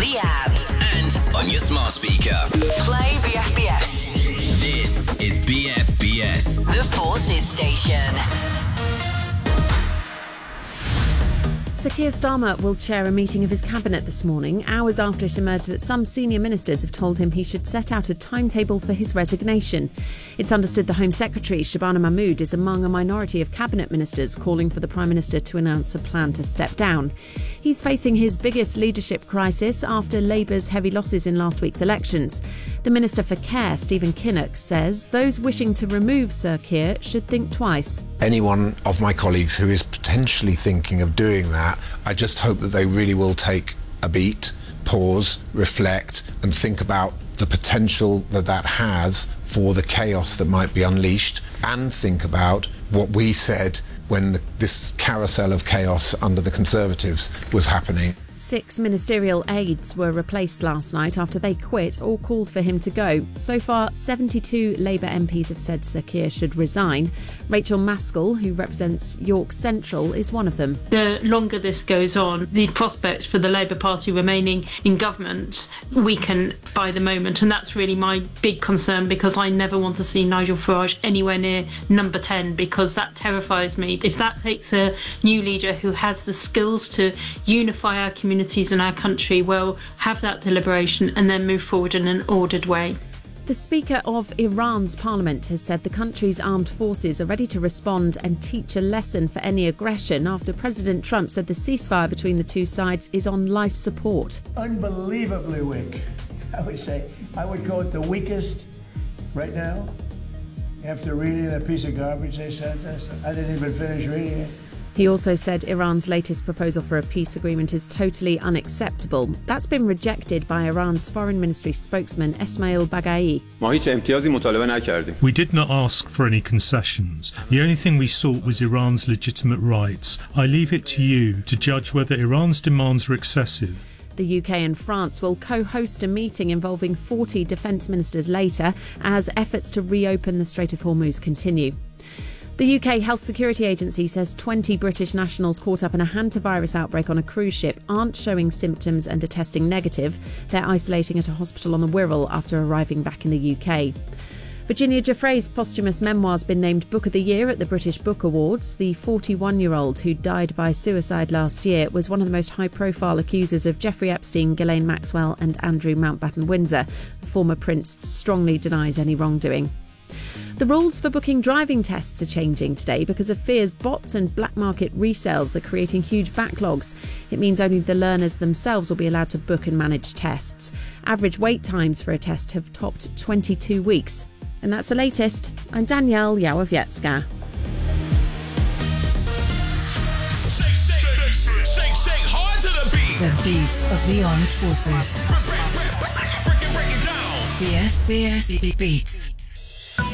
the app, and on your smart speaker. play BFBS, This is BFBS. the Forces Station. Sir Keir Starmer will chair a meeting of his cabinet this morning, hours after it emerged that some senior ministers have told him he should set out a timetable for his resignation. It's understood the Home Secretary, Shabana Mahmood, is among a minority of cabinet ministers calling for the Prime Minister to announce a plan to step down. He's facing his biggest leadership crisis after Labour's heavy losses in last week's elections. The Minister for Care, Stephen Kinnock, says those wishing to remove Sir Keir should think twice. Anyone of my colleagues who is potentially thinking of doing that, I just hope that they really will take a beat, pause, reflect, and think about the potential that that has for the chaos that might be unleashed, and think about what we said when this carousel of chaos under the Conservatives was happening. 6 ministerial aides were replaced last night after they quit or called for him to go. So far, 72 Labour MPs have said Sir Keir should resign. Rachel Maskell, who represents York Central, is one of them. The longer this goes on, the prospect for the Labour Party remaining in government weaken by the moment, and that's really my big concern, because I never want to see Nigel Farage anywhere near number 10, because that terrifies me. If that takes a new leader who has the skills to unify our communities and our country, we'll have that deliberation and then move forward in an ordered way. The Speaker of Iran's parliament has said the country's armed forces are ready to respond and teach a lesson for any aggression after President Trump said the ceasefire between the two sides is on life support. Unbelievably weak. I would say I would go with the weakest right now. After reading that piece of garbage they sent us, I didn't even finish reading it. He also said Iran's latest proposal for a peace agreement is totally unacceptable. That's been rejected by Iran's Foreign Ministry spokesman Esmail Baghai. We did not ask for any concessions. The only thing we sought was Iran's legitimate rights. I leave it to you to judge whether Iran's demands are excessive. The UK and France will co-host a meeting involving 40 defence ministers later as efforts to reopen the Strait of Hormuz continue. The UK Health Security Agency says 20 British nationals caught up in a hantavirus outbreak on a cruise ship aren't showing symptoms and are testing negative. They're isolating at a hospital on the Wirral after arriving back in the UK. Virginia Giuffre's posthumous memoir has been named Book of the Year at the British Book Awards. The 41-year-old, who died by suicide last year, was one of the most high-profile accusers of Jeffrey Epstein, Ghislaine Maxwell and Andrew Mountbatten-Windsor. The former prince strongly denies any wrongdoing. The rules for booking driving tests are changing today because of fears bots and black market resales are creating huge backlogs. It means only the learners themselves will be allowed to book and manage tests. Average wait times for a test have topped 22 weeks. And that's the latest. I'm Danielle Yawowiecka. Shake hard to the beat. The beat of the armed forces. Break it down. BFBS Beats.